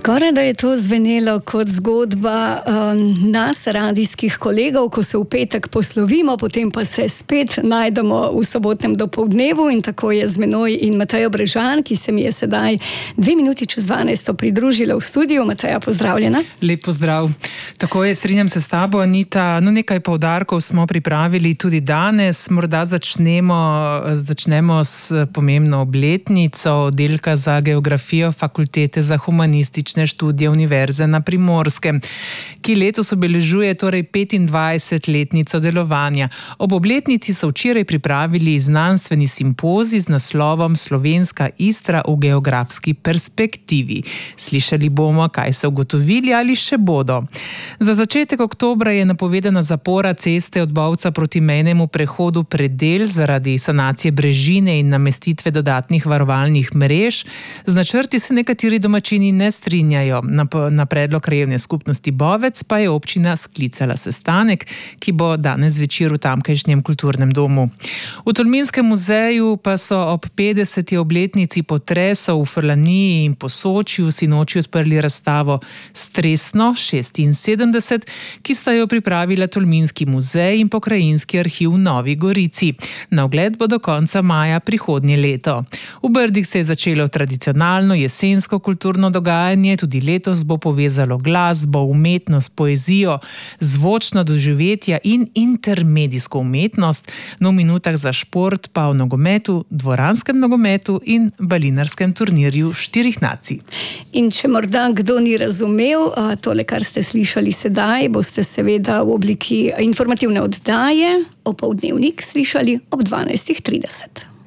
Skoraj da je to zvenelo kot zgodba nas, radijskih kolegov, ko se v petek poslovimo, potem pa se spet najdemo v sobotnem dopoldnevu in tako je z menoj in Matejo Brežan, ki se mi je sedaj 2 minuti čez 12 pridružila v studiu. Mateja, pozdravljena. Lep pozdrav. Tako je, strinjam se s tabo, Anita. No, nekaj poudarkov smo pripravili tudi danes. Morda začnemo s pomembno obletnico oddelka za geografijo Fakultete za humanistične študije Univerze na Primorskem, ki letos obeležuje torej 25-letnico delovanja. Ob obletnici so včeraj pripravili znanstveni simpozij z naslovom Slovenska Istra v geografski perspektivi. Slišali bomo, kaj so ugotovili ali še bodo. Za začetek oktobra je napovedana zapora ceste od Bovca proti mejnemu prehodu Predel zaradi sanacije brežine in namestitve dodatnih varovalnih mrež. Z načrti se nekateri domačini ne strinjajo. Na predlog krajevne skupnosti Bovec pa je občina sklicala sestanek, ki bo danes zvečer v tamkajšnjem kulturnem domu. V Tolminskem muzeju pa so ob 50. obletnici potresov v Furlaniji in Posočju sinoči odprli razstavo Stresno 76, ki sta jo pripravila Tolminski muzej in Pokrajinski arhiv v Novi Gorici. Na ogled bo do konca maja prihodnje leto. V Brdih se je začelo tradicionalno jesensko kulturno dogajanje, tudi letos bo povezalo glasbo, umetnost, poezijo, zvočno doživetje in intermedijsko umetnost. No, v minutah za šport pa o nogometu, dvoranskem nogometu in balinarskem turnirju 4 nacij. In če morda kdo ni razumel, tole, kar ste slišali sedaj, boste seveda v obliki informativne oddaje Opoldnevnik slišali ob 12:30.